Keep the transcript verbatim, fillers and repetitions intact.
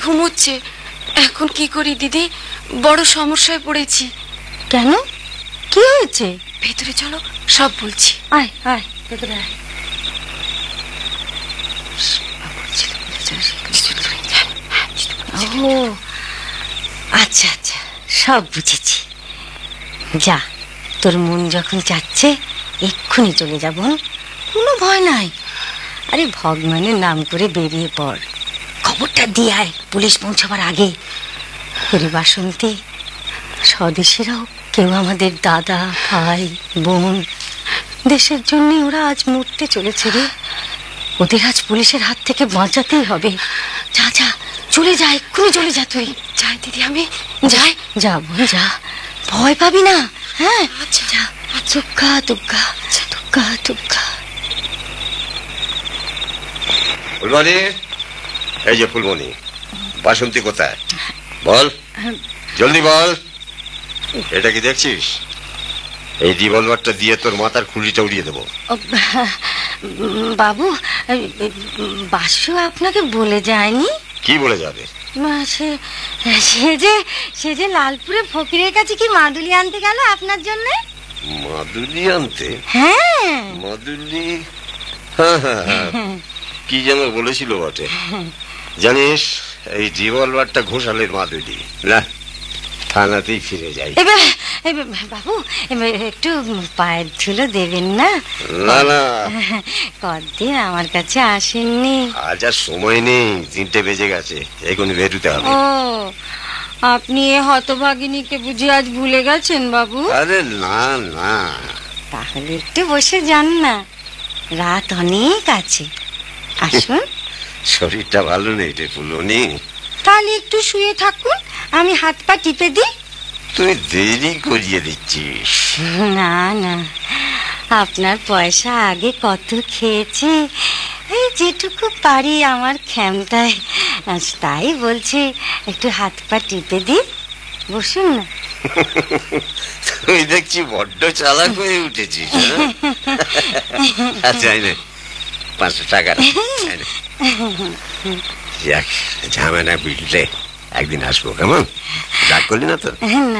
ঘুমোচ্ছে। এখন কি করি দিদি, বড় সমস্যায় পড়েছি। কেন, কি হয়েছে? ভেতরে চলো, সব বলছি। আয় আয় ভেতরে আয়। ও আচ্ছা আচ্ছা, সব বুঝেছি। যা, তোর মন যখন চাচ্ছে এক্ষুনি চলে যাব, কোনো ভয় নাই। আরে ভগবানের নাম করে বেরিয়ে পড়, খবরটা দিয়ে আয় পুলিশ পৌঁছাবার আগে। হরি বাসন্তী, স্বদেশেরাও কেউ আমাদের দাদা ভাই বোন, দেশের জন্য ওরা আজ মরতে চলেছে রে। ওদের আজ পুলিশের হাত থেকে বাঁচাতেই হবে। যা যা, চলে যা, এক্ষুনি চলে যা তুই। যাই দিদি, আমি যাই। যা বোন যা, ভয় পাবি না। হ্যাঁ আচ্ছা যা, দুগ্গা দুগ্গা দুগ্গা দুগ্গা। ফুলমণি, এই যে ফুলমণি, বাসন্তী কোথায় বল, জলদি বল। এটা কি দেখছিস? এই রিভলভারটা দিয়ে তোর মাথার খুলিটা উড়িয়ে দেবো। বাবু, বাসু আপনাকে বলে যায়নি? কি বলে যাবে? সে সে যে সে যে লালপুরে ফকিরের কাছে কি মাদুলি আনতে গেল আপনার জন্য। মাদুলি আনতে? হ্যাঁ মাদুলি, হ্যাঁ হ্যাঁ হ্যাঁ, কি যেন বলেছিল বটে। জানিস, এই রিভলভারটা ঘোষালের মাদুলি না, থানাতেই ফিরে যাই। বাবু, একটু পায়ের ধুলো দেবেন না? না না, কদিন আমার কাছে আসেননি। আজ আর সময় নেই, তিনটে বেজে গেছে, এখনই বেরোতে হবে। ও, আপনি এ হতভাগিনীকে বুঝি আজ ভুলে গেছেন বাবু? আরে না না। তাহলে একটু বসে যান না, রাত অনেক আছে, আসুন। শরীরটা ভালো নেই রে ফুলনি। তাহলে একটু শুয়ে থাকুন, আমি হাত পা টিপে দিই। তুই দেরি করিয়ে দিচ্ছিস। না না, আপনার পয়সা আগে কত খেয়েছি, এই যেটুকু পারি আমার ক্ষমতায়, তাই বলছি একটু হাত পা টিপে দিই, বসুন না। তুই দেখছি বড্ড চালাক হয়ে উঠেছিস। আচ্ছা, পাঁচশো টাকা ঝামেলা বিললে একদিন আসবো, কেমন? রাগ করলি না তো?